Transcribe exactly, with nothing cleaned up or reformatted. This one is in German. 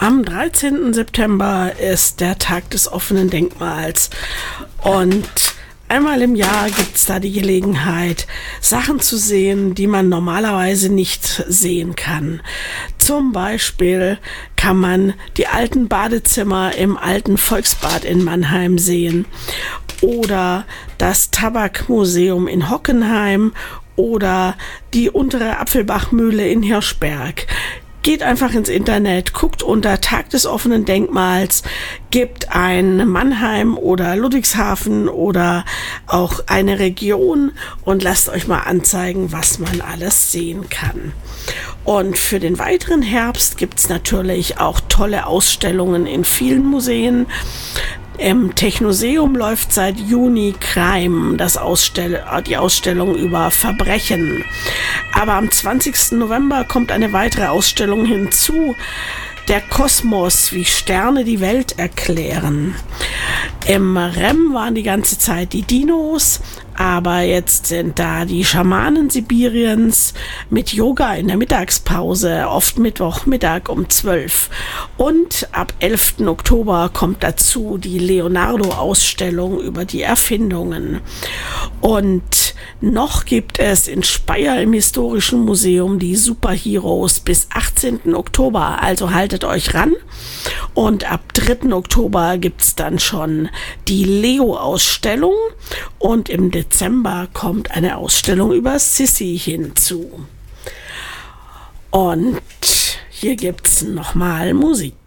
Am dreizehnten September ist der Tag des offenen Denkmals und einmal im Jahr gibt es da die Gelegenheit, Sachen zu sehen, die man normalerweise nicht sehen kann. Zum Beispiel kann man die alten Badezimmer im alten Volksbad in Mannheim sehen oder das Tabakmuseum in Hockenheim oder die untere Apfelbachmühle in Hirschberg. Geht einfach ins Internet, guckt unter Tag des offenen Denkmals, gebt ein Mannheim oder Ludwigshafen oder auch eine Region und lasst euch mal anzeigen, was man alles sehen kann. Und für den weiteren Herbst gibt's natürlich auch tolle Ausstellungen in vielen Museen. Im Technoseum läuft seit Juni Crime, das Ausstell- die Ausstellung über Verbrechen. Aber am zwanzigsten November kommt eine weitere Ausstellung hinzu, der Kosmos, wie Sterne die Welt erklären. Im R E M waren die ganze Zeit die Dinos, aber jetzt sind da die Schamanen Sibiriens mit Yoga in der Mittagspause, oft Mittwochmittag um zwölf. Und ab elften Oktober kommt dazu die Leonardo-Ausstellung über die Erfindungen. Und noch gibt es in Speyer im Historischen Museum die Superheroes bis achtzehnten Oktober, also haltet euch ran. Und ab dritten Oktober gibt's dann schon die Leo-Ausstellung und im Dezember kommt eine Ausstellung über Sissi hinzu. Und hier gibt's nochmal Musik.